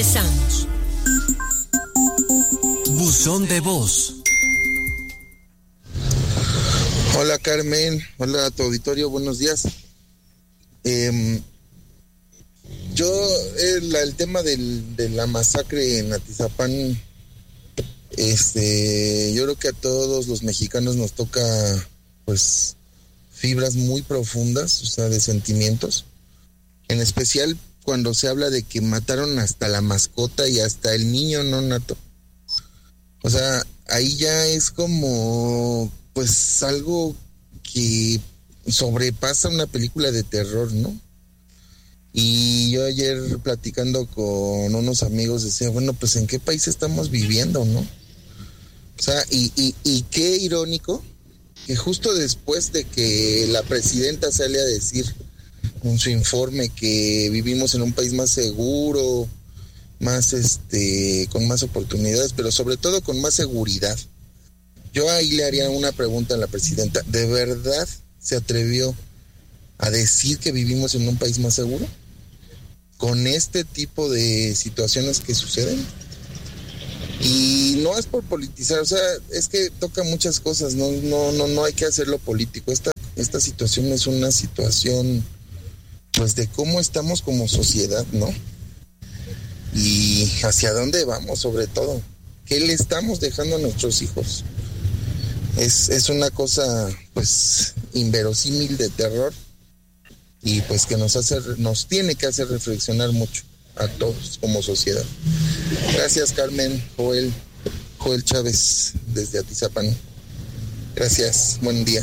Regresamos. Buzón de voz. Hola Carmen, hola a tu auditorio, buenos días. El tema de la masacre en Atizapán, yo creo que a todos los mexicanos nos toca, pues, fibras muy profundas, o sea, de sentimientos. En especial cuando se habla de que mataron hasta la mascota y hasta el niño no nato. O sea, ahí ya es como, pues, algo que sobrepasa una película de terror, ¿no? Y yo ayer platicando con unos amigos decía, bueno, pues ¿en qué país estamos viviendo, no? O sea, y qué irónico que justo después de que la presidenta sale a decir en su informe que vivimos en un país más seguro, más con más oportunidades, pero sobre todo con más seguridad. Yo ahí le haría una pregunta a la presidenta, ¿de verdad se atrevió a decir que vivimos en un país más seguro? Con este tipo de situaciones que suceden. Y no es por politizar, o sea, es que toca muchas cosas, no hay que hacerlo político. Esta situación es una situación, pues, de cómo estamos como sociedad, ¿no? Y hacia dónde vamos, sobre todo. ¿Qué le estamos dejando a nuestros hijos? Es una cosa, pues, inverosímil, de terror, y pues que nos tiene que hacer reflexionar mucho a todos como sociedad. Gracias, Carmen. Joel Chávez, desde Atizapán. Gracias, buen día.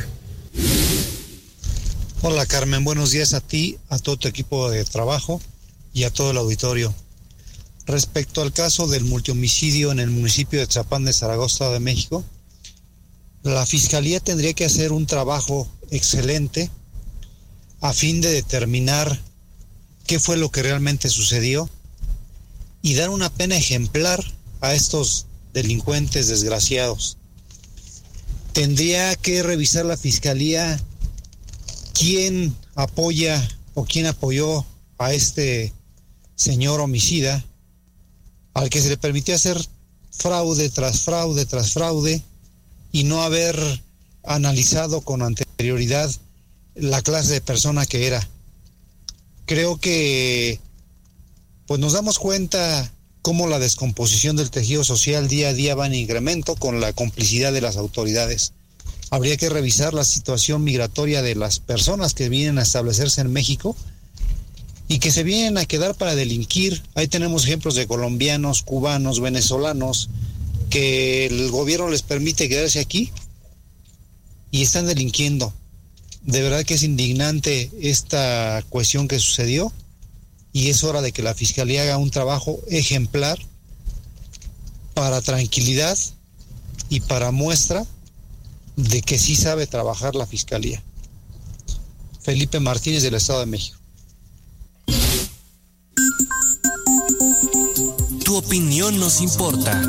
Hola, Carmen, buenos días a ti, a todo tu equipo de trabajo y a todo el auditorio. Respecto al caso del multihomicidio en el municipio de Atizapán de Zaragoza de México, la Fiscalía tendría que hacer un trabajo excelente a fin de determinar qué fue lo que realmente sucedió y dar una pena ejemplar a estos delincuentes desgraciados. Tendría que revisar la Fiscalía quién apoya o quién apoyó a este señor homicida, al que se le permitió hacer fraude tras fraude tras fraude y no haber analizado con anterioridad la clase de persona que era. Creo que pues nos damos cuenta cómo la descomposición del tejido social día a día va en incremento con la complicidad de las autoridades. Habría que revisar la situación migratoria de las personas que vienen a establecerse en México y que se vienen a quedar para delinquir. Ahí tenemos ejemplos de colombianos, cubanos, venezolanos, que el gobierno les permite quedarse aquí y están delinquiendo. De verdad que es indignante esta cuestión que sucedió y es hora de que la Fiscalía haga un trabajo ejemplar para tranquilidad y para muestra de que sí sabe trabajar la Fiscalía. Felipe Martínez, del Estado de México. Tu opinión nos importa.